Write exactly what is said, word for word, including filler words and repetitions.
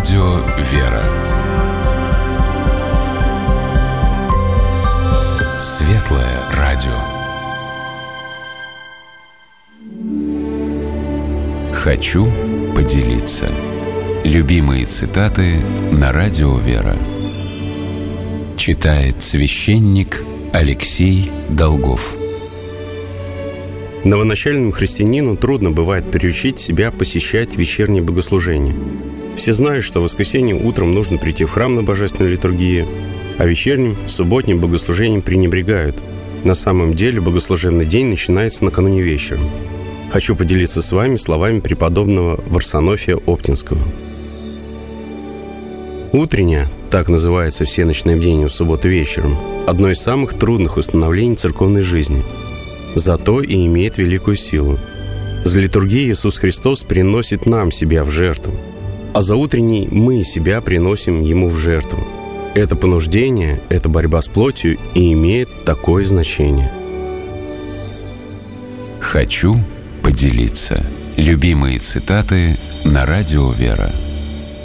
радио «Вера». Светлое радио. Хочу поделиться. Любимые цитаты на радио «Вера». Читает священник Алексей Долгов. Новоначальному христианину трудно бывает приучить себя посещать вечерние богослужения. Все знают, что в воскресенье утром нужно прийти в храм на божественную литургию, а вечерним, субботним богослужением пренебрегают. На самом деле богослужебный день начинается накануне вечером. Хочу поделиться с вами словами преподобного Варсонофия Оптинского. Утренняя, так называется всеночное бдение в субботу вечером, одно из самых трудных установлений церковной жизни. Зато и имеет великую силу. За литургией Иисус Христос приносит нам себя в жертву, а за утренней мы себя приносим Ему в жертву. Это понуждение, это борьба с плотью и имеет такое значение. Хочу поделиться. Любимые цитаты на радио «Вера».